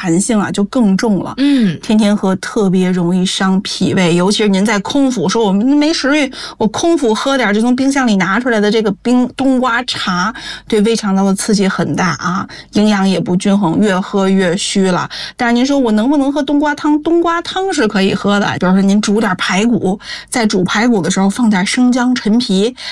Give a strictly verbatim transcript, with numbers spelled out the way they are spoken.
寒性啊就更重了。 嗯， 天天喝特别容易伤脾胃，尤其是您在空腹说我们没食欲，我空腹喝点就从冰箱里拿出来的这个冰冬瓜茶，对胃肠道的刺激很大啊，营养也不均衡，越喝越虚了。但是您说我能不能喝冬瓜汤？冬瓜汤是可以喝的，比如说您煮点排骨，在煮排骨的时候放点生姜、陈皮，